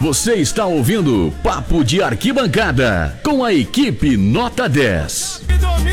Você está ouvindo Papo de Arquibancada com a equipe Nota 10.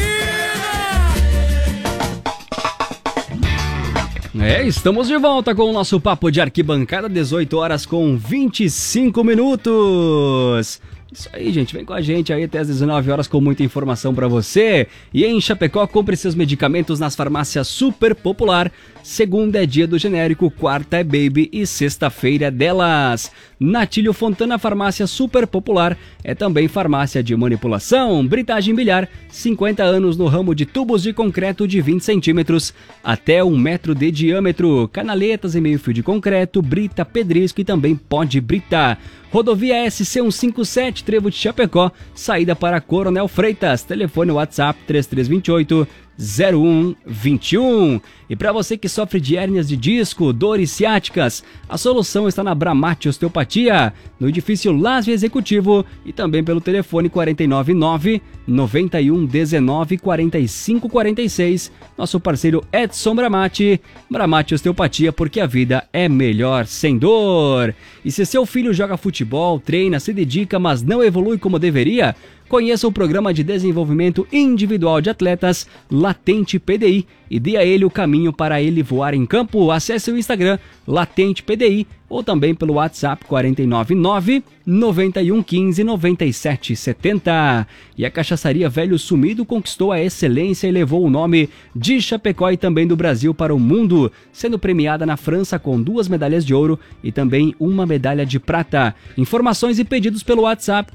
Estamos de volta com o nosso Papo de Arquibancada, 18 horas com 25 minutos. Isso aí, gente, vem com a gente aí até às 19 horas com muita informação pra você. E em Chapecó, compre seus medicamentos nas farmácias Super Popular. Segunda é dia do genérico, quarta é Baby e sexta-feira é delas. Natílio Fontana, farmácia Super Popular, é também farmácia de manipulação. Britagem Bilhar, 50 anos no ramo de tubos de concreto de 20 centímetros até 1 metro de diâmetro. Canaletas e meio fio de concreto, brita, pedrisco e também pó de brita. Rodovia SC157, Trevo de Chapecó, saída para Coronel Freitas. Telefone WhatsApp 3328-0121. E para você que sofre de hérnias de disco, dores ciáticas, a solução está na Bramate Osteopatia, no edifício Lázio Executivo e também pelo telefone 499-9119-4546. Nosso parceiro Edson Bramate. Bramate Osteopatia, porque a vida é melhor sem dor. E se seu filho joga futebol, treina, se dedica, mas não evolui como deveria, conheça o programa de desenvolvimento individual de atletas Latente PDI e dê a ele o caminho para ele voar em campo. Acesse o Instagram Latente PDI ou também pelo WhatsApp 499-9115-9770. E a Cachaçaria Velho Sumido conquistou a excelência e levou o nome de Chapecó e também do Brasil para o mundo, sendo premiada na França com 2 medalhas de ouro e também 1 medalha de prata. Informações e pedidos pelo WhatsApp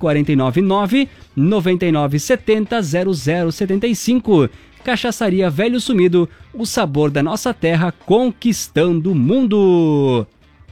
499-9970-0075. Cachaçaria Velho Sumido, o sabor da nossa terra conquistando o mundo.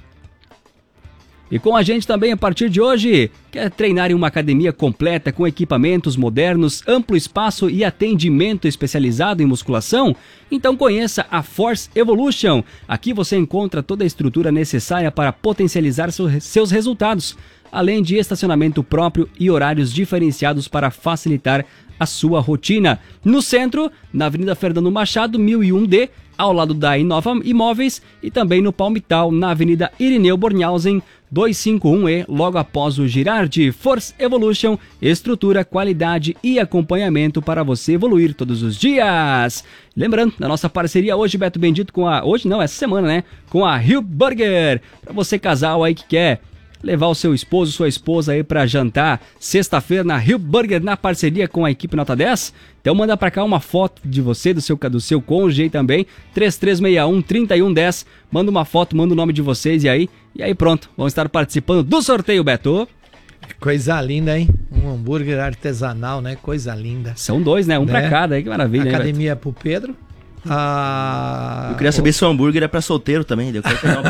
E com a gente também a partir de hoje, quer treinar em uma academia completa com equipamentos modernos, amplo espaço e atendimento especializado em musculação? Então conheça a Force Evolution. Aqui você encontra toda a estrutura necessária para potencializar seus resultados, além de estacionamento próprio e horários diferenciados para facilitar a sua rotina. No centro, na Avenida Fernando Machado, 1001D, ao lado da Inova Imóveis, e também no Palmital, na Avenida Irineu Bornhausen, 251E, logo após o Girardi. Force Evolution, estrutura, qualidade e acompanhamento para você evoluir todos os dias. Lembrando, da nossa parceria hoje, Beto Bendito, essa semana, né? Com a Rio Burger. Para você casal aí que quer levar o seu esposo, sua esposa aí pra jantar sexta-feira na Rio Burger, na parceria com a equipe Nota 10. Então manda pra cá uma foto de você, do seu cônjuge aí também, 3361-3110. Manda uma foto, manda o nome de vocês e aí pronto, vão estar participando do sorteio, Beto. Coisa linda, hein? Um hambúrguer artesanal, né? Coisa linda. São 2, né? Um pra cada aí, que maravilha. Academia pro Pedro. Eu queria saber se o hambúrguer é pra solteiro também. Eu quero pegar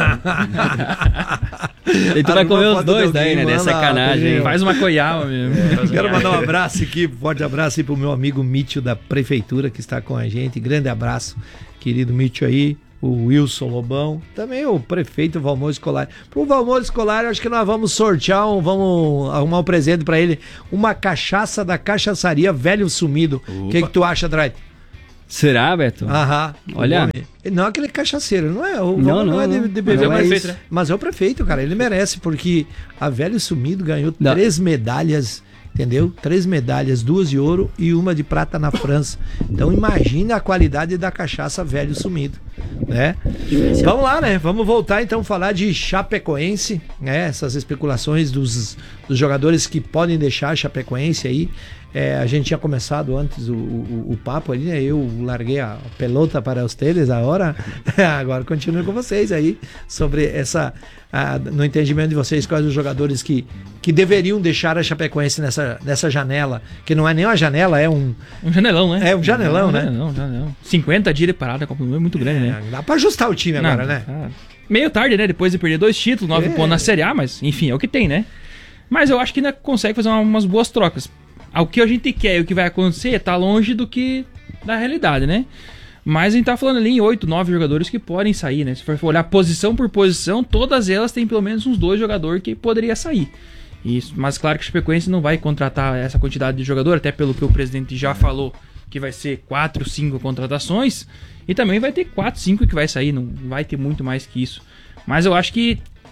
E tu vai comer os 2 daí, né? Dessa sacanagem. Faz uma coiaba mesmo. Quero mandar um abraço aqui, forte abraço aí pro meu amigo Mítio da Prefeitura que está com a gente. Grande abraço, querido Mítio aí. O Wilson Lobão, também o prefeito Valmor Escolar. Pro Valmor Escolar, acho que nós vamos sortear, vamos arrumar um presente pra ele, uma cachaça da Cachaçaria Velho Sumido. O que tu acha, Drake? Será, Beto? Aham. Olha. Não aquele cachaceiro, não é? Não é de beber, mas é o prefeito, né? Mas é o prefeito, cara. Ele merece, porque a Velho Sumido ganhou 3 medalhas, entendeu? 3 medalhas, 2 de ouro e 1 de prata na França. Então imagina a qualidade da cachaça Velho Sumido, né? Vamos lá, né? Vamos voltar então a falar de Chapecoense, né? Essas especulações dos jogadores que podem deixar a Chapecoense aí. A gente tinha começado antes o papo ali, né? Eu larguei a pelota para vocês agora. Agora continuo com vocês aí sobre no entendimento de vocês, quais os jogadores que deveriam deixar a Chapecoense nessa janela, que não é nem uma janela, é um janelão, né? É um janelão, né? Janelão. 50 dias de parada, a Copa do Mundo é muito grande, né? Dá pra ajustar o time agora, né? Meio tarde, né? Depois de perder 2 títulos, 9 pontos na Série A, mas enfim, é o que tem, né? Mas eu acho que ainda consegue fazer umas boas trocas. O que a gente quer e o que vai acontecer tá longe da realidade, né? Mas a gente tá falando ali em 8, 9 jogadores que podem sair, né? Se for olhar posição por posição, todas elas têm pelo menos uns 2 jogadores que poderia sair. Mas claro que o Chapecoense não vai contratar essa quantidade de jogador, até pelo que o presidente já falou, que vai ser 4, 5 contratações. E também vai ter 4, 5 que vai sair, não vai ter muito mais que isso. Mas eu acho que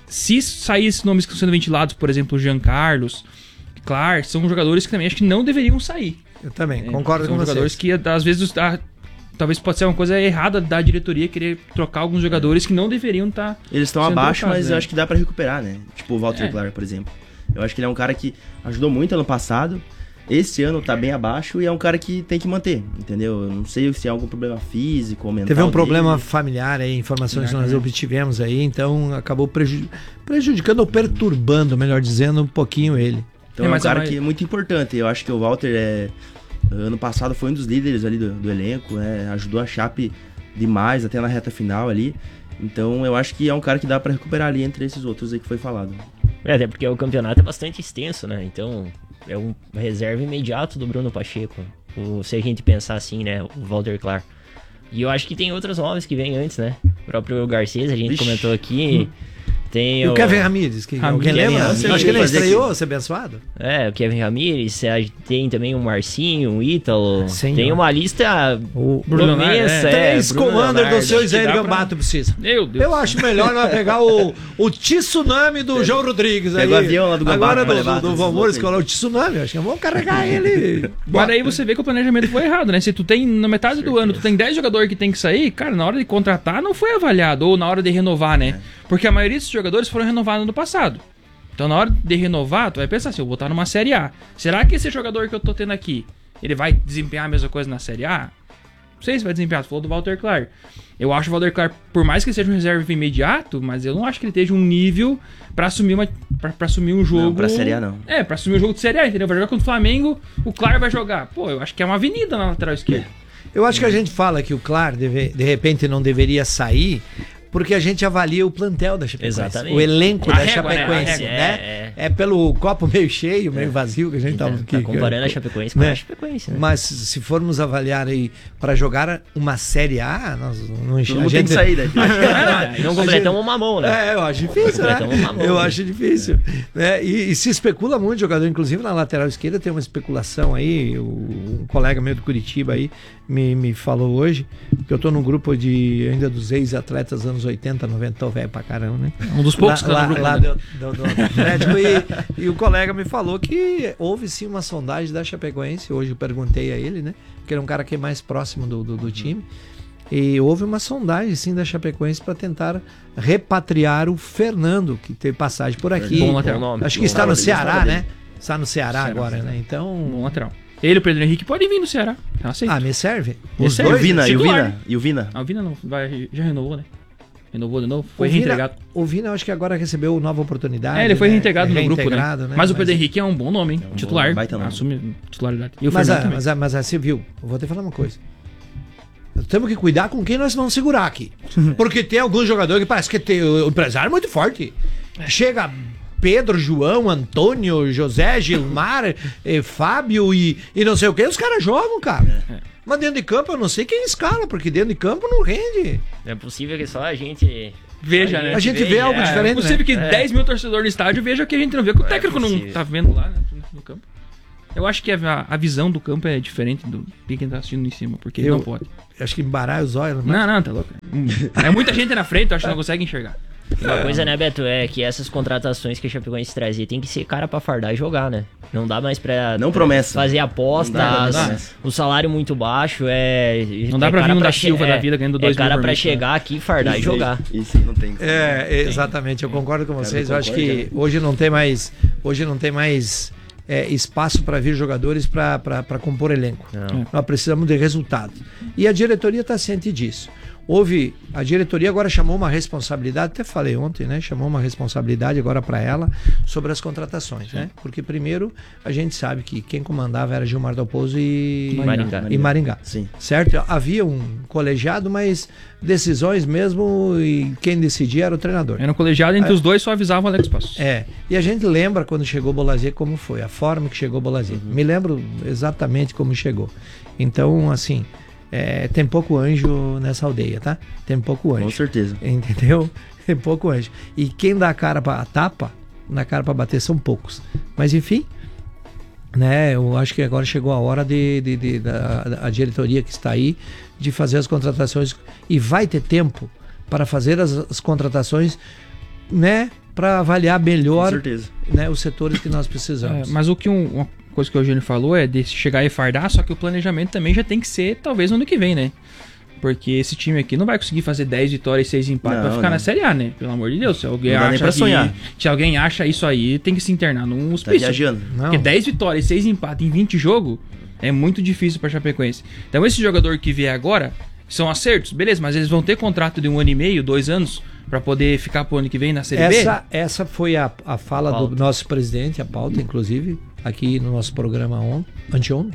se sair esses nomes que estão sendo ventilados, por exemplo, o Jean Carlos, Clark, são jogadores que também acho que não deveriam sair. Eu também, concordo com São jogadores que às vezes talvez pode ser uma coisa errada da diretoria querer trocar alguns jogadores que não deveriam estar. Eles estão abaixo, mas eu acho que dá pra recuperar, né? Tipo o Walter Clark, por exemplo. Eu acho que ele é um cara que ajudou muito ano passado. Esse ano tá bem abaixo e é um cara que tem que manter, entendeu? Eu não sei se é algum problema físico ou mental. Teve um problema familiar aí, informações que nós obtivemos aí, então acabou prejudicando ou perturbando, melhor dizendo, um pouquinho ele. Então é um cara que é muito importante. Eu acho que o Walter ano passado foi um dos líderes ali do elenco, né? Ajudou a Chape demais, até na reta final ali. Então eu acho que é um cara que dá pra recuperar ali entre esses outros aí que foi falado. Até porque o campeonato é bastante extenso, né? Então é um reserva imediato do Bruno Pacheco. Se a gente pensar assim, né? O Walter Clark. E eu acho que tem outros nomes que vêm antes, né? O próprio Garcês, a gente comentou aqui. Tem o Kevin Ramírez, que alguém lembra? Acho que ele estreou, ser abençoado. O Kevin Ramírez, tem também o Marcinho, o Ítalo. Tem uma lista imensa. 3 comandos do seu Isaías Gambato precisa. Meu Deus. Eu acho melhor nós pegar o tsunami do João Rodrigues. Pega o avião lá do Gambato. Agora do Valmores, que é o tsunami, acho que vamos carregar ele. Mas aí você vê que o planejamento foi errado, né? Se tu tem, na metade do ano, tu tem 10 jogadores que tem que sair, cara, na hora de contratar não foi avaliado, ou na hora de renovar, né? Porque a maioria desses jogadores foram renovados no passado. Então na hora de renovar, tu vai pensar assim, eu vou estar numa Série A. Será que esse jogador que eu tô tendo aqui, ele vai desempenhar a mesma coisa na Série A? Não sei se vai desempenhar, tu falou do Walter Clark. Eu acho o Walter Clark, por mais que ele seja um reserva imediato, mas eu não acho que ele esteja um nível pra assumir um jogo... Não, pra Série A não. Pra assumir um jogo de Série A, entendeu? Vai jogar contra o Flamengo, o Clark vai jogar. Pô, eu acho que é uma avenida na lateral esquerda. Eu acho que a gente fala que o Clark de repente não deveria sair, porque a gente avalia o plantel da Chapecoense. Exatamente. O elenco da Chapecoense, né? É pelo copo meio cheio, meio vazio que a gente tá comparando a Chapecoense com a Chapecoense, né? Mas se formos avaliar aí para jogar uma Série A, nós não enxergamos. Tem que sair daí. Não completamos uma mão, né? Eu acho difícil, né? Eu acho difícil. E se especula muito jogador, inclusive na lateral esquerda tem uma especulação aí, um colega meu do Curitiba aí me falou hoje, que eu tô num grupo ainda dos ex-atletas anos 80, 90, tô velho pra caramba, né? Um dos poucos lá do Atlético, e o colega me falou que houve sim uma sondagem da Chapecoense, hoje eu perguntei a ele, né? Que ele é um cara que é mais próximo do time, e houve uma sondagem sim da Chapecoense para tentar repatriar o Fernando, que teve passagem por aqui. Bom lateral. Acho que está no Ceará, né? Está no Ceará agora, né? Então... Bom lateral. Ele e o Pedro Henrique podem vir no Ceará. Me serve? Os dois? E o Vina? O Vina não, já renovou, né? Renovou de novo, foi reintegrado. O Vina, eu acho que agora recebeu nova oportunidade. Ele foi reintegrado no grupo, né? Mas o Pedro Henrique é um bom nome, hein? Titular. Assume titularidade. E o mas você viu, eu vou te falar uma coisa. Temos que cuidar com quem nós vamos segurar aqui. Porque tem alguns jogadores que parece que tem o empresário é muito forte. Chega Pedro, João, Antônio, José, Gilmar, Fábio e não sei o que, os caras jogam, cara. Mas dentro de campo eu não sei quem escala, porque dentro de campo não rende. É possível que só a gente veja, né? A gente vê algo diferente. É possível que 10 mil torcedores no estádio vejam que a gente não vê, que o técnico não tá vendo lá, né, no campo. Eu acho que a visão do campo é diferente do que quem tá assistindo em cima, porque ele não pode. Acho que embaralha os olhos. Não, tá louco. É muita gente na frente, eu acho que não consegue enxergar. Uma coisa, né, Beto, é que essas contratações que a Chapecoense trazia tem que ser cara pra fardar e jogar, né? Não dá mais pra fazer apostas, o salário muito baixo, não dá pra vir um da Silva da vida ganhando 2 mil cara pra chegar aqui, fardar e jogar. Isso não tem. Exatamente, eu concordo com vocês. Eu acho que hoje não tem mais espaço para vir jogadores para compor elenco. Nós precisamos de resultados. E a diretoria está ciente disso. A diretoria agora chamou uma responsabilidade, até falei ontem, né? Chamou uma responsabilidade agora para ela sobre as contratações, né? Porque primeiro a gente sabe que quem comandava era Gilmar Dalpozo e Maringá. Sim. Certo? Havia um colegiado, mas decisões mesmo e quem decidia era o treinador. Era um colegiado entre os dois, só avisava o Alex Passos. E a gente lembra quando chegou o Bollazier como foi, a forma que chegou o Bollazier. Me lembro exatamente como chegou. Então, assim... tem pouco anjo nessa aldeia, tá? Tem pouco anjo. Com certeza. Entendeu? Tem pouco anjo. E quem dá a cara pra tapa, na cara pra bater são poucos. Mas enfim, né? Eu acho que agora chegou a hora da diretoria que está aí de fazer as contratações e vai ter tempo para fazer as contratações, né? para avaliar Com melhor, certeza. né, os setores que nós precisamos. Mas o que uma coisa que o Eugênio falou é de chegar e fardar, só que o planejamento também já tem que ser, talvez, no ano que vem, né? Porque esse time aqui não vai conseguir fazer 10 vitórias e 6 empates pra ficar na Série A, né? Pelo amor de Deus. Se alguém Não dá nem acha pra sonhar. se alguém acha isso aí, tem que se internar num Tá hospício. viajando. Não. Porque 10 vitórias e 6 empates em 20 jogos é muito difícil pra Chapecoense. Então esse jogador que vier agora são acertos, beleza, mas eles vão ter contrato de 1 ano e meio, 2 anos, pra poder ficar pro ano que vem na Série B? Essa foi a fala do nosso presidente, a pauta, inclusive, aqui no nosso programa anteontem.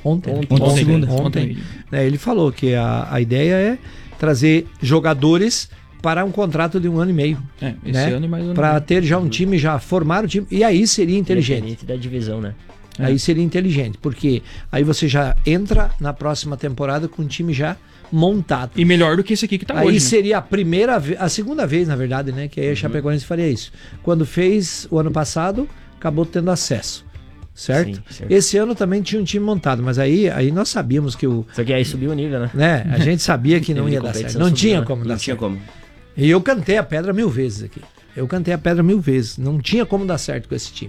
Ontem. Né, ele falou que a ideia é trazer jogadores para um contrato de 1 ano e meio. Esse né? ano e mais um ano. Para ter já um time, já formar o time. E aí seria inteligente. Independente da divisão, né? Aí seria inteligente, porque aí você já entra na próxima temporada com um time já montado. E melhor do que esse aqui que tá Aí hoje, né? seria a segunda vez, na verdade, né? Que aí a Chapecoense faria isso. Quando fez o ano passado, acabou tendo acesso. Certo? Sim, certo. Esse ano também tinha um time montado, mas aí nós sabíamos que Só que aí subiu o nível, né? a gente sabia que não Nível ia de dar certo. competição Não subiu, tinha né? como dar Não tinha certo. como. E eu cantei a pedra 1000 vezes aqui. Não tinha como dar certo com esse time.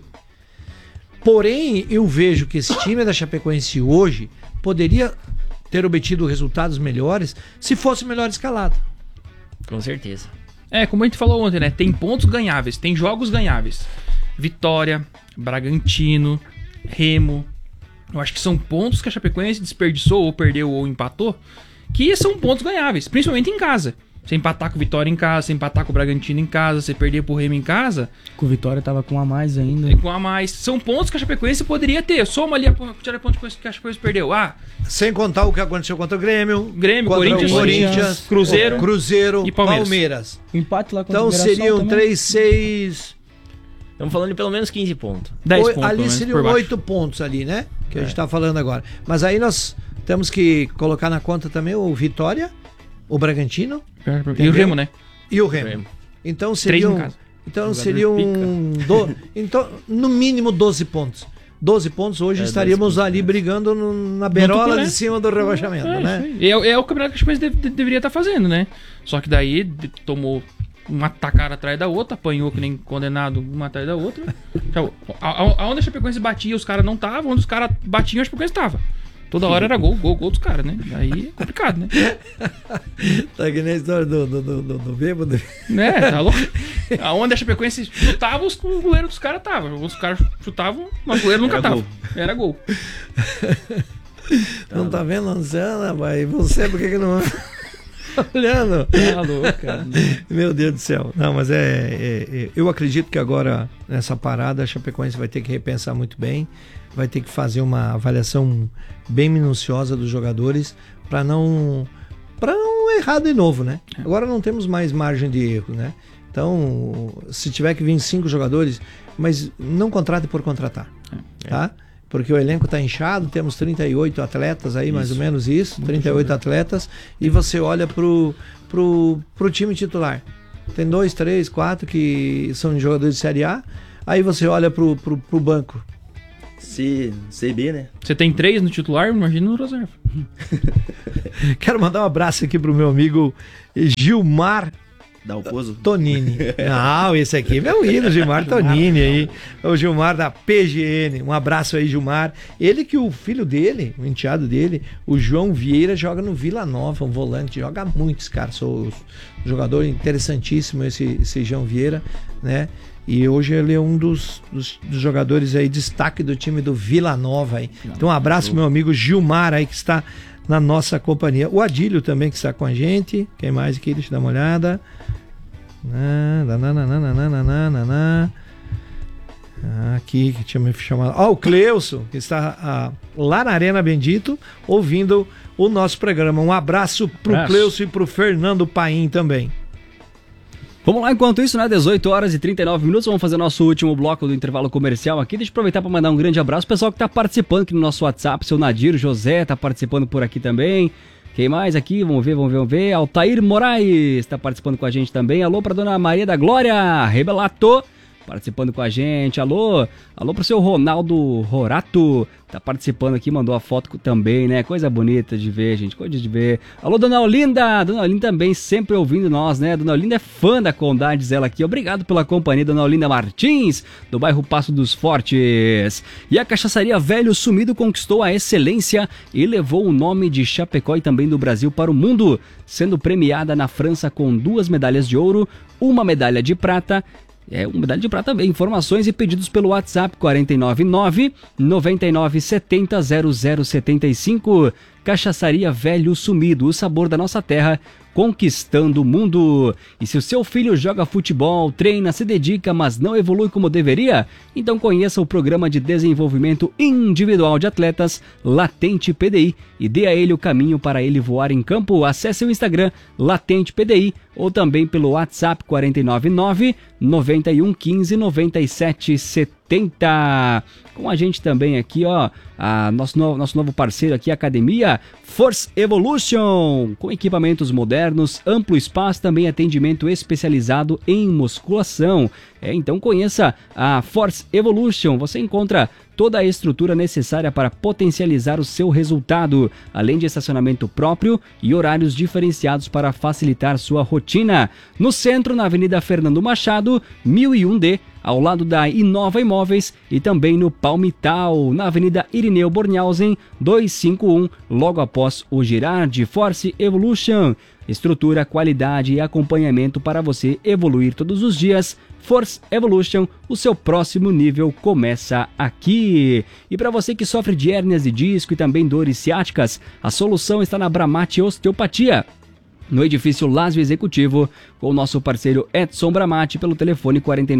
Porém, eu vejo que esse time da Chapecoense hoje poderia ter obtido resultados melhores se fosse melhor escalado. Com certeza. Como a gente falou ontem, né? Tem pontos ganháveis, tem jogos ganháveis. Vitória, Bragantino, Remo. Eu acho que são pontos que a Chapecoense desperdiçou, ou perdeu, ou empatou, que são pontos ganháveis, principalmente em casa. Você empatar com o Vitória em casa, você empatar com o Bragantino em casa, você perder pro Remo em casa, Com o Vitória tava com a mais ainda. e com a mais. São pontos que a Chapecoense poderia ter. Soma ali a quantidade de pontos que a Chapecoense perdeu. Sem contar o que aconteceu contra o Grêmio, Grêmio, contra Corinthians, o Corinthians, Cruzeiro, Cruzeiro e Palmeiras. O empate lá contra Então o Mirassol seriam também. 3, 6. Estamos falando de pelo menos 15 pontos. 10 pontos, pelo Ali menos, seriam por baixo. 8 pontos ali, né? Que a gente tá falando agora. Mas aí nós temos que colocar na conta também o Vitória, o Bragantino E o Remo, né? e o Remo. Então 3 em seriam, casa. então Jogador seriam pica. então, no mínimo 12 pontos. 12 pontos hoje estaríamos 12 pontos, ali né? brigando na berola né? de cima do rebaixamento, né? É o campeonato que a Chapecoense deveria estar fazendo, né? Só que daí tomou uma tacada atrás da outra, apanhou que nem condenado uma atrás da outra. Então, aonde a Chapecoense batia, os caras não estavam, onde os caras batiam, a Chapecoense estava. Toda hora era gol dos caras, né? Aí é complicado, né? Tá que nem a história do bêbado. Tá louco? Aonde a Chapecoense chutava, o goleiro dos caras tava. Os caras chutavam, mas o goleiro nunca Era tava. gol. Era gol. Não tá vendo, Luciana, pai? Você, por que não... Olhando. Tá louco, cara. Meu Deus do céu. Não, mas eu acredito que agora, nessa parada, a Chapecoense vai ter que repensar muito bem, vai ter que fazer uma avaliação bem minuciosa dos jogadores para não errar de novo, né? Agora não temos mais margem de erro, né? Então, se tiver que vir 5 jogadores, mas não contrate por contratar, tá? Porque o elenco está inchado, temos 38 atletas aí, mais ou menos isso, 38 atletas, e você olha pro time titular. Tem 2, 3, 4 que são jogadores de Série A, aí você olha pro banco. CB, né? Você tem 3 no titular, imagina no reserva. Quero mandar um abraço aqui pro meu amigo Gilmar Dá o pouso. Tonini. Não, esse aqui é meu ídolo, Gilmar Tonini aí. O Gilmar da PGN. Um abraço aí, Gilmar. Ele que o filho dele, o enteado dele, o João Vieira, joga no Vila Nova, um volante, joga muito esse cara. Sou um jogador interessantíssimo esse João Vieira, né? E hoje ele é um dos jogadores aí, destaque do time do Vila Nova aí. Então um abraço, meu amigo Gilmar aí, que está na nossa companhia. O Adílio também, que está com a gente. Quem mais aqui? Deixa eu dar uma olhada. Aqui que tinha me chamado. O Cleuson, que está lá na Arena Bendito, ouvindo o nosso programa. Um abraço pro Cleuson e pro Fernando Paim também. Vamos lá, enquanto isso, né? 18 horas e 39 minutos, vamos fazer nosso último bloco do intervalo comercial aqui. Deixa eu aproveitar para mandar um grande abraço ao pessoal que está participando aqui no nosso WhatsApp. Seu Nadir José está participando por aqui também. Quem mais aqui? Vamos ver. Altair Moraes está participando com a gente também. Alô para dona Maria da Glória Rebelato. participando com a gente. Alô pro seu Ronaldo Rorato, tá participando aqui, mandou a foto também, né? Coisa bonita de ver, gente, coisa de ver. Alô, Dona Olinda também sempre ouvindo nós, né? Dona Olinda é fã da Condá, diz ela aqui. Obrigado pela companhia, Dona Olinda Martins, do bairro Passo dos Fortes. E a Cachaçaria Velho Sumido conquistou a excelência e levou o nome de Chapecó e também do Brasil para o mundo, sendo premiada na França com 2 medalhas de ouro, 1 medalha de prata. Uma medalha de prata também. Informações e pedidos pelo WhatsApp 499-9970-0075. Cachaçaria Velho Sumido, o sabor da nossa terra, conquistando o mundo. E se o seu filho joga futebol, treina, se dedica, mas não evolui como deveria, então conheça o programa de desenvolvimento individual de atletas Latente PDI e dê a ele o caminho para ele voar em campo. Acesse o Instagram Latente PDI ou também pelo WhatsApp 499-9115-9770. Com a gente também aqui, ó, nosso novo parceiro aqui, a Academia Force Evolution, com equipamentos modernos, amplo espaço, também atendimento especializado em musculação. Então conheça a Force Evolution, você encontra toda a estrutura necessária para potencializar o seu resultado, além de estacionamento próprio e horários diferenciados para facilitar sua rotina. No centro, na Avenida Fernando Machado, 1001D, ao lado da Inova Imóveis, e também no Palmital, na Avenida Irineu Bornhausen, 251, logo após o Girardi. Force Evolution, estrutura, qualidade e acompanhamento para você evoluir todos os dias. Force Evolution, o seu próximo nível começa aqui. E para você que sofre de hérnias de disco e também dores ciáticas, a solução está na Bramati Osteopatia, no edifício Lázio Executivo, com o nosso parceiro Edson Bramati, pelo telefone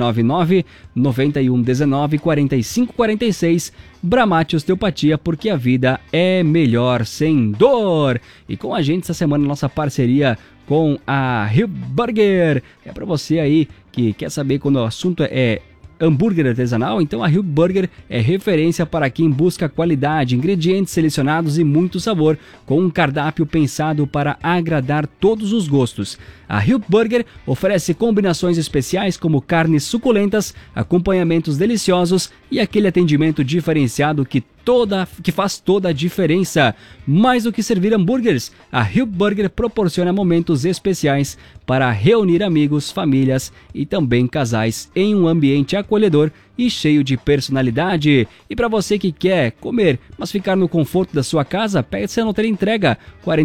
499-9119-4546. Bramati Osteopatia, porque a vida é melhor sem dor. E com a gente essa semana, nossa parceria com a Rio Burger. É para você aí que quer saber quando o assunto é hambúrguer artesanal, então a Rio Burger é referência para quem busca qualidade, ingredientes selecionados e muito sabor, com um cardápio pensado para agradar todos os gostos. A Rio Burger oferece combinações especiais como carnes suculentas, acompanhamentos deliciosos e aquele atendimento diferenciado que faz toda a diferença. Mais do que servir hambúrgueres, a Rio Burger proporciona momentos especiais para reunir amigos, famílias e também casais em um ambiente acolhedor e cheio de personalidade. E para você que quer comer, mas ficar no conforto da sua casa, peça na entrega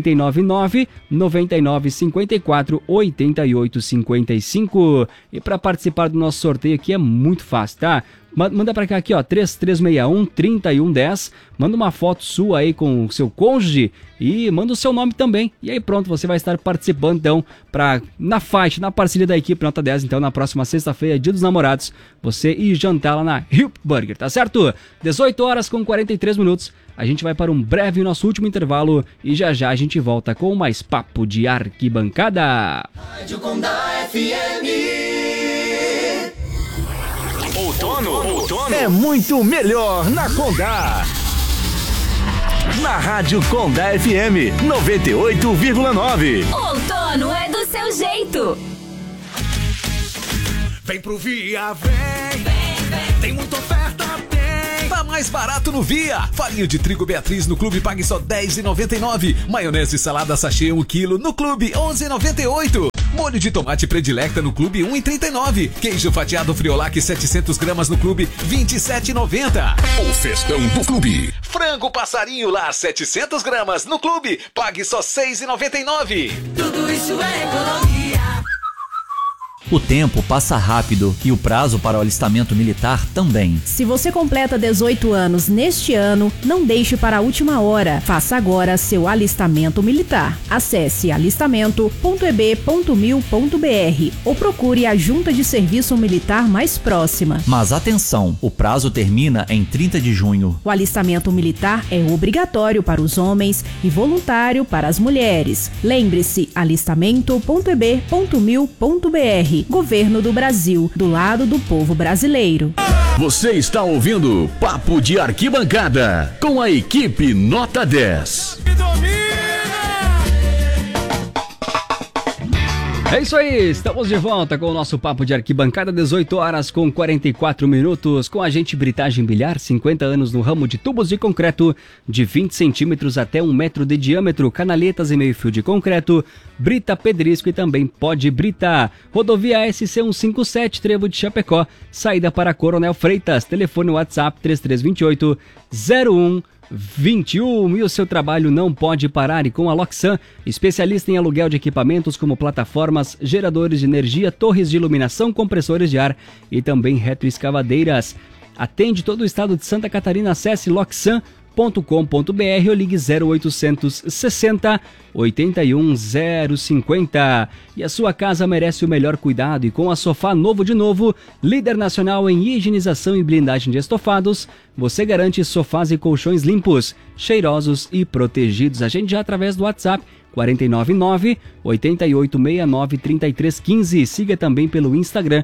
499-9954-8855. E para participar do nosso sorteio aqui é muito fácil, tá? Manda pra cá aqui, ó, 3361-3110. Manda uma foto sua aí com o seu cônjuge e manda o seu nome também. E aí pronto, você vai estar participando então na faixa, na parceria da equipe Nota 10. Então na próxima sexta-feira, Dia dos Namorados, você ir jantar lá na Rio Burger, tá certo? 18h43. A gente vai para um breve nosso último intervalo e já já a gente volta com mais Papo de Arquibancada. Rádio Condá FM. Outono é muito melhor na Condá. Na Rádio Condá FM 98,9. Outono é do seu jeito. Vem pro Via, vem. Tem muita oferta, tem. Tá mais barato no Via. Farinha de trigo Beatriz no Clube pague só R$10,99. Maionese salada sachê 1 kg no Clube R$11,98. Molho de tomate predilecta no Clube R$1,39. Queijo fatiado Friolac 700 gramas no Clube R$27,90. O festão do Clube. Frango passarinho lá 700 gramas no Clube, pague só R$6,99. Tudo isso é economia. O tempo passa rápido e o prazo para o alistamento militar também. Se você completa 18 anos neste ano, não deixe para a última hora. Faça agora seu alistamento militar. Acesse alistamento.eb.mil.br ou procure a Junta de Serviço Militar mais próxima. Mas atenção, o prazo termina em 30 de junho. O alistamento militar é obrigatório para os homens e voluntário para as mulheres. Lembre-se, alistamento.eb.mil.br. Governo do Brasil, do lado do povo brasileiro. Você está ouvindo Papo de Arquibancada com a equipe Nota 10. É isso aí, estamos de volta com o nosso Papo de Arquibancada, 18 horas com 44 minutos, com a gente Britagem Bilhar, 50 anos no ramo de tubos de concreto de 20 centímetros até 1 metro de diâmetro, canaletas e meio fio de concreto, brita, pedrisco e também pó de brita. Rodovia SC157, Trevo de Chapecó, saída para Coronel Freitas, telefone WhatsApp 3328-0121. E o seu trabalho não pode parar. E com a Loxan, especialista em aluguel de equipamentos como plataformas, geradores de energia, torres de iluminação, compressores de ar e também retroescavadeiras. Atende todo o estado de Santa Catarina. Acesse loxan.com.br ou ligue 0800 60 81 050. E a sua casa merece o melhor cuidado, e com a Sofá Novo de Novo, líder nacional em higienização e blindagem de estofados, você garante sofás e colchões limpos, cheirosos e protegidos. A gente já através do WhatsApp 499-8869-3315. Siga também pelo Instagram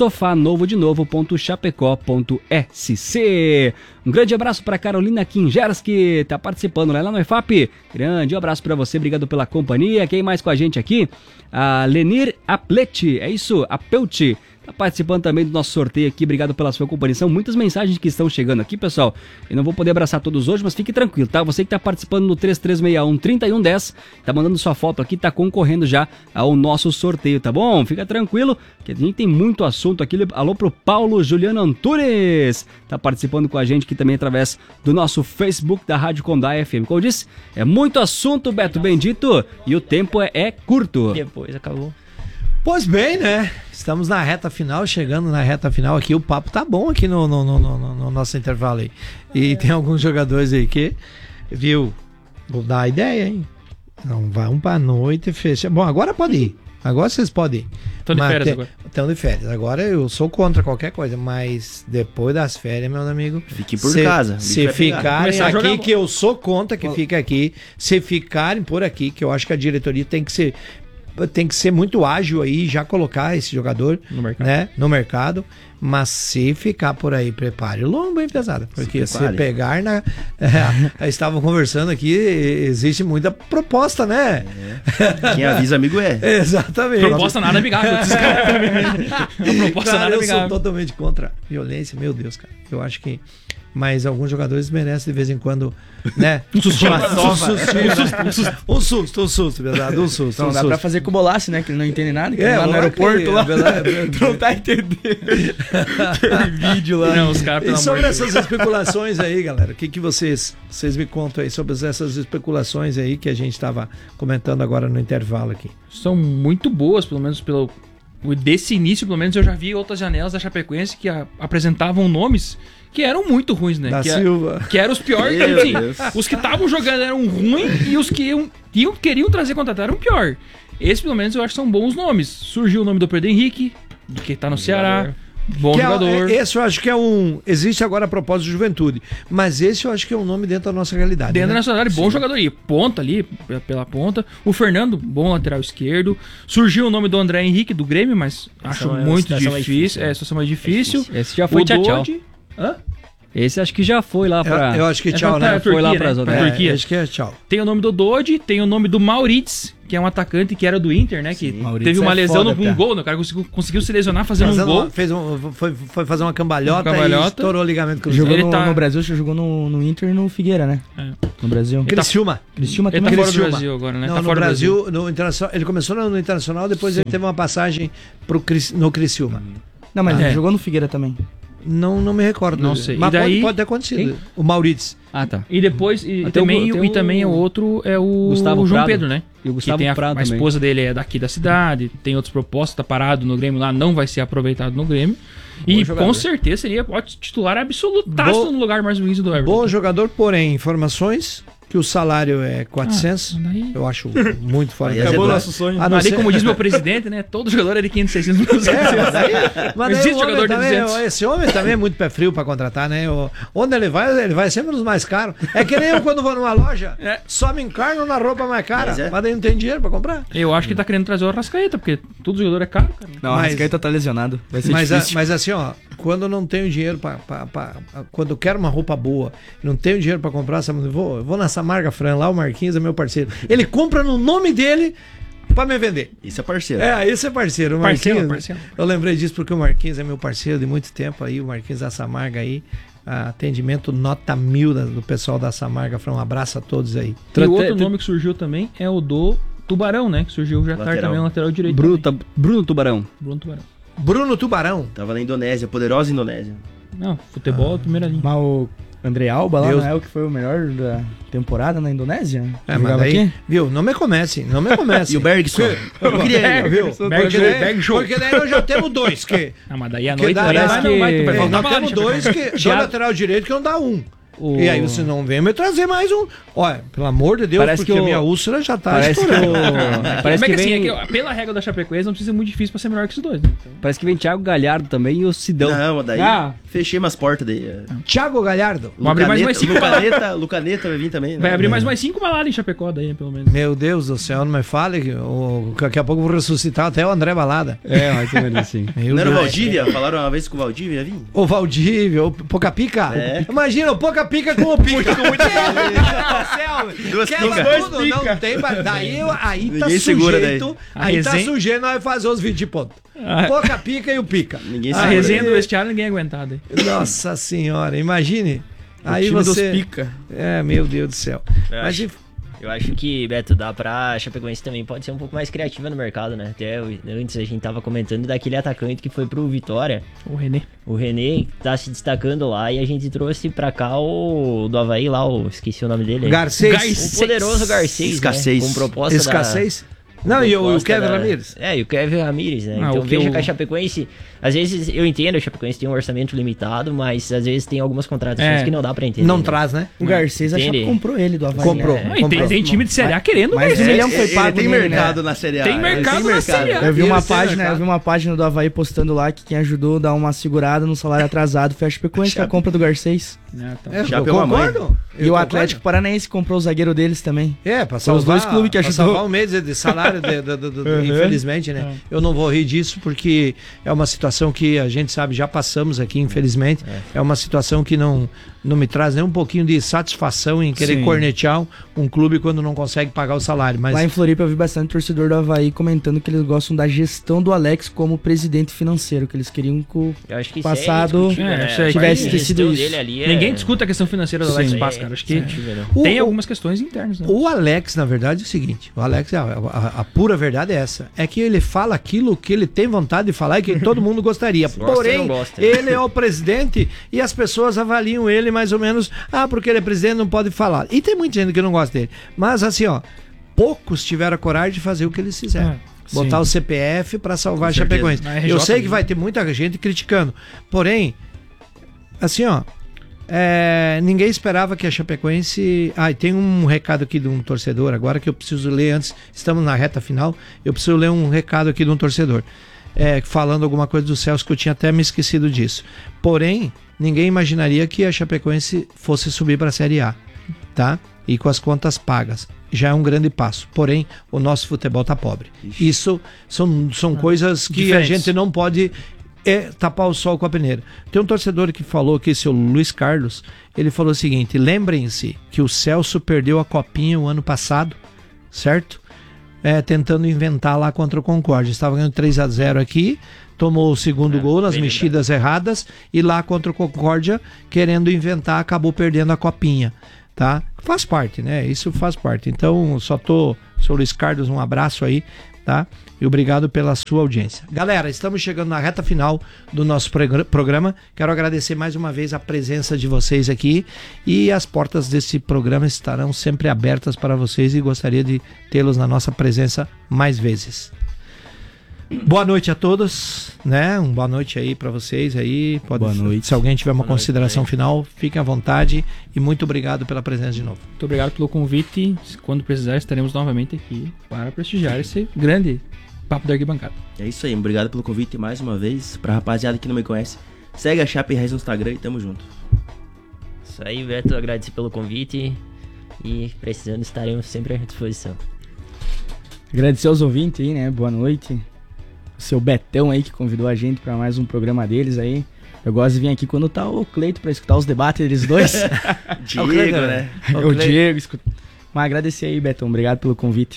sofanovodenovo.chapecó.sc. Um grande abraço para Carolina Kingerski, tá participando lá no EFAP. Grande abraço para você, obrigado pela companhia. Quem mais com a gente aqui? A Lenir Aplete, é isso, Apelti. Tá participando também do nosso sorteio aqui, obrigado pela sua companhia. São muitas mensagens que estão chegando aqui, pessoal. Eu não vou poder abraçar todos hoje, mas fique tranquilo, tá? Você que tá participando no 3361-3110, tá mandando sua foto aqui, tá concorrendo já ao nosso sorteio, tá bom? Fica tranquilo, que a gente tem muito assunto aqui. Alô pro Paulo Juliano Antunes, tá participando com a gente aqui também através do nosso Facebook da Rádio Condá FM. Como eu disse, é muito assunto, Beto Bendito, e o tempo é curto. Depois acabou. Pois bem, né? Estamos na reta final, chegando na reta final aqui. O papo tá bom aqui no nosso intervalo aí. E tem alguns jogadores aí que, viu? Vou dar a ideia, hein? Não vão pra noite e fecha. Bom, agora pode ir. Agora vocês podem ir. Estão de férias agora. Estão de férias. Agora eu sou contra qualquer coisa, mas depois das férias, meu amigo... Fique por casa. Se ficarem aqui, que eu sou contra que fique aqui. Se ficarem por aqui, que eu acho que a diretoria tem que ser muito ágil aí, já colocar esse jogador no mercado, mas se ficar por aí, prepare o lombo, hein, pesada, porque se pegar estavam conversando aqui, existe muita proposta, né? Quem avisa amigo é. Exatamente. Proposta nada amigável. Proposta nada amigável. Eu sou totalmente contra violência, meu Deus, cara. Eu acho que mas alguns jogadores merecem de vez em quando, né? Um susto, verdade? Um susto. Não dá pra fazer com o Bolaço, né? Que ele não entende nada, que lá no aeroporto lá. Não tá entendendo. Aquele vídeo lá. Não, os caras, pelo e sobre amor essas especulações aí, galera, o que vocês me contam aí sobre essas especulações aí que a gente tava comentando agora no intervalo aqui? São muito boas, pelo menos desse início, pelo menos eu já vi outras janelas da Chapecoense que apresentavam nomes que eram muito ruins, né? Silva. Que eram os piores. Assim, os que estavam jogando eram ruins e os que queriam trazer contratar eram pior. Esses, pelo menos, eu acho que são bons nomes. Surgiu o nome do Pedro Henrique, que tá no Ceará. Bom jogador. Esse eu acho que é existe agora a propósito de Juventude, mas esse eu acho que é um nome dentro da nossa realidade. Dentro da nossa realidade, bom jogador aí. Ponta ali, pela ponta. O Fernando, bom lateral esquerdo. Surgiu o nome do André Henrique, do Grêmio, mas acho muito difícil. A situação mais difícil. Esse já foi tchau. Hã? Esse acho que já foi lá pra... Eu acho que tchau, né? Foi lá pra Turquia. Acho que é tchau. Tem o nome do Dodi, tem o nome do Maurits, que é um atacante que era do Inter, né? Que teve uma lesão num gol, né? O cara conseguiu se lesionar fazendo um gol. Foi fazer uma cambalhota e estourou o ligamento cruzado. Jogou no Brasil, você jogou no Inter e no Figueira, né? No Brasil. Criciúma. Ele tá fora do Brasil agora, né? Não, no Brasil, no Internacional. Ele começou no Internacional, depois ele teve uma passagem no Criciúma. Não, mas ele jogou no Figueira também. Não me recordo. Não sei. Mas e daí, pode ter acontecido. Quem? O Maurits. Ah, tá. E depois, também o outro é o Gustavo João Prado. Pedro, né? E o Gustavo que tem Prado a esposa dele é daqui da cidade, tem outras propostas, tá parado no Grêmio lá, não vai ser aproveitado no Grêmio. E com certeza seria titular absolutaço no lugar mais bonito do Everton. Bom jogador, porém, informações que o salário é 400, eu acho muito fora. Acabou o nosso sonho. Ali, como diz meu presidente, né? Todo jogador é de 500, 600 mil. Mas existe jogador de 200. Esse homem também é muito pé frio pra contratar, né? Onde ele vai sempre nos mais caros. É que nem eu quando vou numa loja, só me encarno na roupa mais cara, mas daí não tem dinheiro pra comprar. Eu acho que tá querendo trazer o Arrascaeta, porque todo jogador é caro, cara. Não, o Arrascaeta tá lesionado. Vai ser difícil. Mas assim, ó, quando eu não tenho dinheiro quando eu quero uma roupa boa, não tenho dinheiro pra comprar, sabe? Eu vou nessa Marca Fran lá, o Marquinhos é meu parceiro. Ele compra no nome dele pra me vender. Isso é parceiro. Esse é parceiro. O Marquinhos, eu lembrei disso porque o Marquinhos é meu parceiro de muito tempo aí, o Marquinhos da Samarga aí. Atendimento nota 1000 do pessoal da Samarga. Um abraço a todos aí. E o outro nome que surgiu também é o do Tubarão, né? Que surgiu já tarde também, o lateral direito. Bruno Tubarão. Bruno Tubarão. Tava na Indonésia, poderosa Indonésia. Não, futebol, primeira linha. Mas o André Alba lá não é o que foi o melhor da temporada na Indonésia? Mas daí, viu, não me comece. E o Bergson? Eu queria, viu? Porque daí nós já temos dois que... mas daí a noite parece que... Nós temos dois lateral direito que não dá um. E aí você não vem me trazer mais um. Olha, pelo amor de Deus, parece porque a minha úlcera já tá estourando. Parece que vem... pela regra da Chapecoense não precisa ser muito difícil pra ser melhor que esses dois, né? Então... Parece que vem Thiago Galhardo também e o Sidão. Não, daí fechei umas portas daí. Thiago Galhardo. Vai abrir mais umas 5 baladas. Lucaneta vai vir também. Né? Vai abrir mais umas 5 baladas em Chapecó daí, pelo menos. Meu Deus do céu, não me fale que daqui a pouco eu vou ressuscitar até o André Balada. Mais ou menos assim. Não era o Valdívia? Falaram uma vez que o Valdívia ia vir? O Valdívia, o Poca Pica. Imagina, o Poca Pica com o Pica. Duas tudo, não tem, daí aí tá sujeito, tá sujeito, nós vamos fazer os 20 pontos. Pouca Pica e o Pica. A resenha do vestiário ninguém aguentado. Nossa senhora, imagine. Aí você Pica. Meu Deus do céu. Eu acho que, Beto, dá pra Chapecoense também pode ser um pouco mais criativa no mercado, né? Até antes a gente tava comentando daquele atacante que foi pro Vitória. O René tá se destacando lá e a gente trouxe pra cá o do Avaí lá, esqueci o nome dele. Garcês. O poderoso Garcês, Escassez. Né? Com proposta Escassez? Não, e o Kevin Ramírez? E o Kevin Ramírez, né? Então veja que a Chapecoense, às vezes eu entendo, a Chapecoense tem um orçamento limitado, mas às vezes tem algumas contratações que não dá pra entender. Não traz, né? O Garcês, a Chape comprou ele do Avaí. Comprou. Tem time de Série A querendo, mas um milhão foi pago. Tem mercado na Série A. Tem mercado na Série A. Eu vi uma página do Avaí postando lá que quem ajudou a dar uma segurada no salário atrasado foi a Chapecoense com a compra do Garcês. Eu concordo. E o Atlético Paranaense comprou o zagueiro deles também. Pra salvar os dois clubes que ajudou. Salvar um mês de salário, infelizmente, né? Eu não vou rir disso porque é uma situação que a gente sabe, já passamos aqui, infelizmente. É uma situação que não me traz nem um pouquinho de satisfação em querer cornetear um clube quando não consegue pagar o salário. Mas... Lá em Floripa eu vi bastante torcedor do Avaí comentando que eles gostam da gestão do Alex como presidente financeiro, que eles queriam que o passado tivesse sido isso. Ninguém discuta a questão financeira do Alex Passo, cara. Acho que tem algumas questões internas. Né? O Alex, na verdade, é o seguinte. O Alex, a pura verdade é essa. É que ele fala aquilo que ele tem vontade de falar e que todo mundo gostaria. Porém, ele é o presidente e as pessoas avaliam ele mais ou menos, porque ele é presidente, não pode falar. E tem muita gente que não gosta dele. Mas assim, poucos tiveram a coragem de fazer o que eles fizeram. Botar o CPF para salvar a Chapecoense. Eu sei que vai ter muita gente criticando. Porém, assim, ninguém esperava que a Chapecoense... tem um recado aqui de um torcedor agora que eu preciso ler antes. Estamos na reta final. Eu preciso ler um recado aqui de um torcedor. Falando alguma coisa do Celso que eu tinha até me esquecido disso. Porém, ninguém imaginaria que a Chapecoense fosse subir para a Série A, tá? E com as contas pagas. Já é um grande passo. Porém, o nosso futebol tá pobre. Isso são coisas que diferentes. A gente não pode tapar o sol com a peneira. Tem um torcedor que falou aqui, seu Luiz Carlos, ele falou o seguinte: lembrem-se que o Celso perdeu a Copinha o ano passado, certo? Tentando inventar lá contra o Concórdia. Estava ganhando 3-0 aqui, tomou o segundo gol nas mexidas erradas e lá contra o Concórdia, querendo inventar, acabou perdendo a Copinha, tá? Faz parte, né? Isso faz parte. Então, seu Luiz Carlos, um abraço aí, tá? E obrigado pela sua audiência. Galera, estamos chegando na reta final do nosso programa. Quero agradecer mais uma vez a presença de vocês aqui e as portas desse programa estarão sempre abertas para vocês e gostaria de tê-los na nossa presença mais vezes. Boa noite a todos, né? Uma boa noite aí para vocês aí. Boa noite. Se alguém tiver uma consideração final, fiquem à vontade e muito obrigado pela presença de novo. Muito obrigado pelo convite. Quando precisar, estaremos novamente aqui para prestigiar esse grande Papo da Arquibancada. É isso aí, obrigado pelo convite mais uma vez. Pra rapaziada que não me conhece, segue a Chape Reis no Instagram e tamo junto. Isso aí, Beto, agradecer pelo convite e precisando estaremos sempre à disposição. Agradecer aos ouvintes aí, né? Boa noite. O seu Betão aí que convidou a gente pra mais um programa deles aí. Eu gosto de vir aqui quando tá o Cleito pra escutar os debates deles dois. Diego, né? O Diego, escuta. Mas agradecer aí, Betão. Obrigado pelo convite.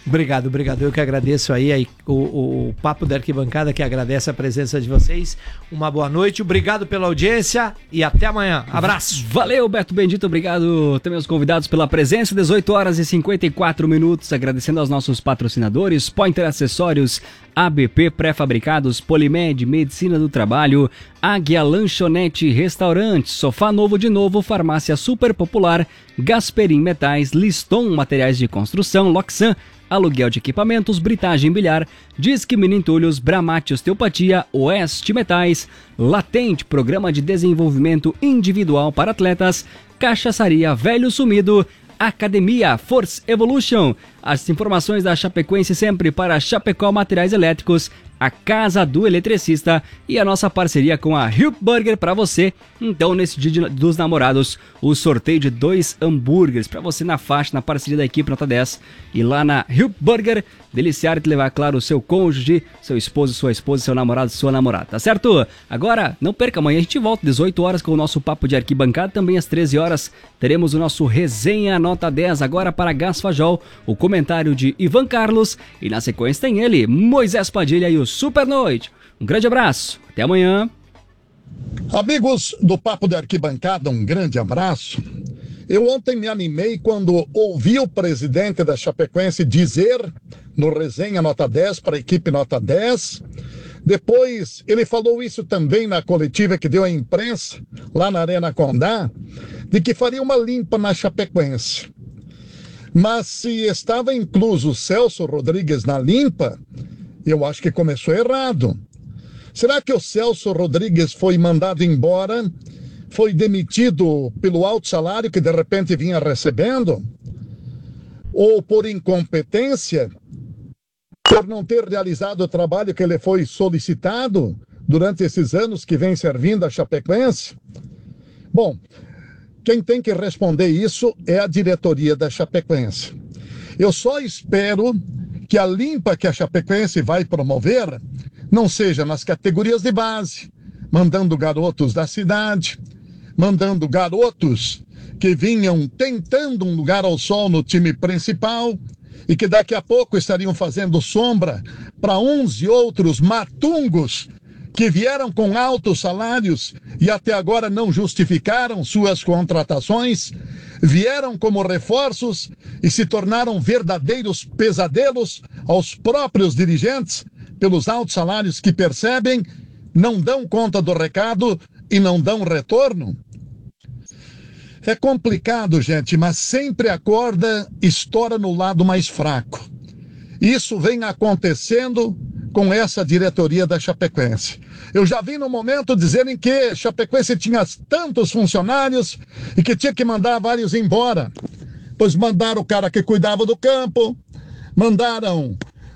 Obrigado. Eu que agradeço aí o Papo da Arquibancada, que agradece a presença de vocês. Uma boa noite, obrigado pela audiência e até amanhã. Abraço. Valeu, Beto Bendito, obrigado também aos convidados pela presença. 18 horas e 54 minutos, agradecendo aos nossos patrocinadores, Pointer Acessórios, ABP Pré-Fabricados, Polimed, Medicina do Trabalho, Águia Lanchonete Restaurante, Sofá Novo de Novo, Farmácia Super Popular, Gasperim Metais, Liston Materiais de Construção, Loxan, Aluguel de Equipamentos, Britagem Bilhar, Disque Menintulhos, Bramate Osteopatia, Oeste Metais, Latente, Programa de Desenvolvimento Individual para Atletas, Cachaçaria Velho Sumido, Academia Force Evolution. As informações da Chapecoense sempre para Chapecó Materiais Elétricos, a Casa do Eletricista e a nossa parceria com a Hilp Burger para você. Então, nesse dia dos namorados, o sorteio de 2 hambúrgueres para você na faixa, na parceria da equipe Nota 10. E lá na Hilp Burger, deliciar e te levar, claro, o seu cônjuge, seu esposo, sua esposa, seu namorado, sua namorada, tá certo? Agora, não perca, amanhã a gente volta 18 horas com o nosso Papo de Arquibancada. Também às 13 horas teremos o nosso Resenha Nota 10, agora para Gás Fajol, o comentário de Ivan Carlos. E na sequência tem ele, Moisés Padilha e o Super Noite. Um grande abraço, até amanhã. Amigos do Papo de Arquibancada, um grande abraço. Eu ontem me animei quando ouvi o presidente da Chapecoense dizer no Resenha Nota 10 para a equipe Nota 10. Depois ele falou isso também na coletiva que deu à imprensa lá na Arena Condá, de que faria uma limpa na Chapecoense. Mas se estava incluso o Celso Rodrigues na limpa, eu acho que começou errado. Será que o Celso Rodrigues foi mandado embora? Foi demitido pelo alto salário que de repente vinha recebendo? Ou por incompetência? Por não ter realizado o trabalho que ele foi solicitado durante esses anos que vem servindo a Chapecoense? Bom, quem tem que responder isso é a diretoria da Chapecoense. Eu só espero que a limpa que a Chapecoense vai promover não seja nas categorias de base, mandando garotos da cidade, mandando garotos que vinham tentando um lugar ao sol no time principal e que daqui a pouco estariam fazendo sombra para uns e outros matungos que vieram com altos salários e até agora não justificaram suas contratações, vieram como reforços e se tornaram verdadeiros pesadelos aos próprios dirigentes pelos altos salários que percebem, não dão conta do recado e não dão retorno. É complicado, gente, mas sempre a corda estoura no lado mais fraco. Isso vem acontecendo com essa diretoria da Chapecoense. Eu já vi no momento dizerem que Chapecoense tinha tantos funcionários e que tinha que mandar vários embora. Pois mandaram o cara que cuidava do campo, mandaram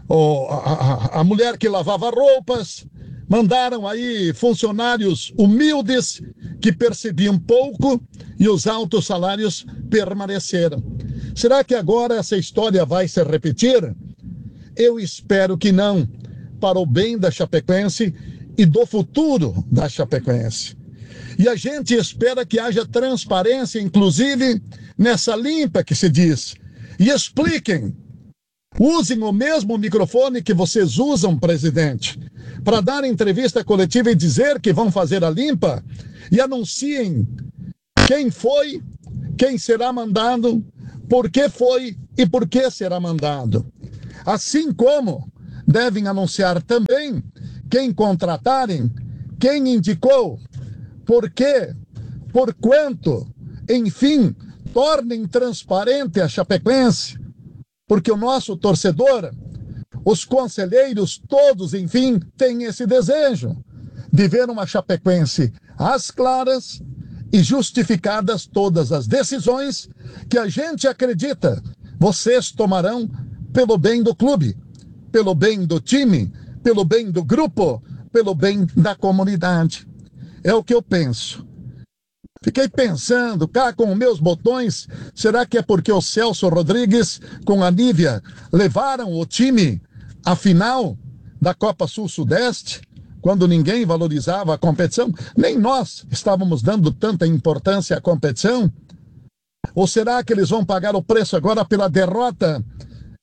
a mulher que lavava roupas, mandaram aí funcionários humildes que percebiam pouco e os altos salários permaneceram. Será que agora essa história vai se repetir? Eu espero que não, para o bem da Chapecoense e do futuro da Chapecoense. E a gente espera que haja transparência, inclusive, nessa limpa que se diz. E expliquem, usem o mesmo microfone que vocês usam, presidente, para dar entrevista coletiva e dizer que vão fazer a limpa, e anunciem quem foi, quem será mandado, por que foi e por que será mandado. Assim como devem anunciar também quem contratarem, quem indicou, por quê, por quanto, enfim, tornem transparente a Chapecoense, porque o nosso torcedor, os conselheiros, todos, enfim, têm esse desejo de ver uma Chapecoense às claras e justificadas todas as decisões que a gente acredita vocês tomarão pelo bem do clube, pelo bem do time, pelo bem do grupo, pelo bem da comunidade. É o que eu penso. Fiquei pensando, cá com os meus botões, será que é porque o Celso Rodrigues com a Nívia levaram o time à final da Copa Sul-Sudeste, quando ninguém valorizava a competição? Nem nós estávamos dando tanta importância à competição. Ou será que eles vão pagar o preço agora pela derrota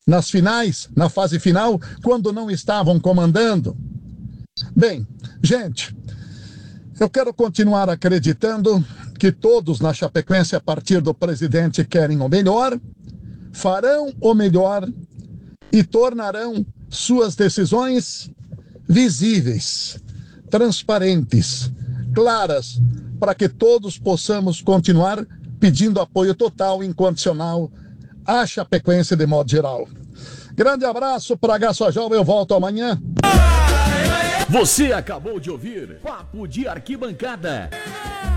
nas finais, na fase final, quando não estavam comandando? Bem, gente, eu quero continuar acreditando que todos na Chapecoense, a partir do presidente, querem o melhor, farão o melhor e tornarão suas decisões visíveis, transparentes, claras, para que todos possamos continuar pedindo apoio total e incondicional à Chapecoense de modo geral. Grande abraço para Gaçojal, eu volto amanhã. Você acabou de ouvir Papo de Arquibancada.